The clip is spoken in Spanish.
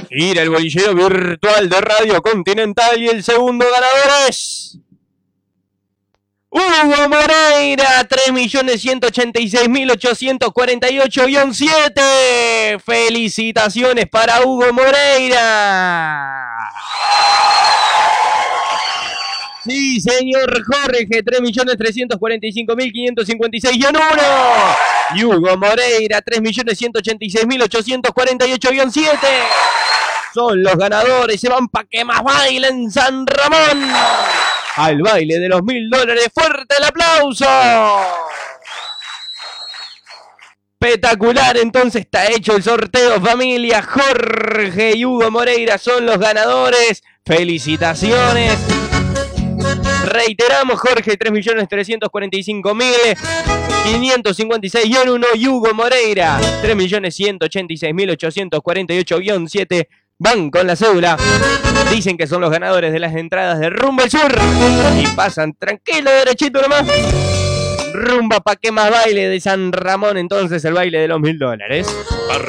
Gira el bolillero virtual de Radio Continental y el segundo ganador es Hugo Moreira, 3.186.848-7. Felicitaciones para Hugo Moreira. Sí, señor Jorge, 3.345.556-1. Y Hugo Moreira, 3.186.848-7. Son los ganadores, se van pa' que más bailen San Ramón. Al baile de los $1.000. ¡Fuerte el aplauso! Espectacular, entonces está hecho el sorteo, familia. Jorge y Hugo Moreira son los ganadores. ¡Felicitaciones! Reiteramos, Jorge, 3.345.556-1 y Hugo Moreira, 3.186.848-7. Van con la cédula, dicen que son los ganadores de las entradas de Rumbo al Sur y pasan tranquilo, derechito nomás. Rumba pa' que más baile de San Ramón, entonces el baile de los $1.000.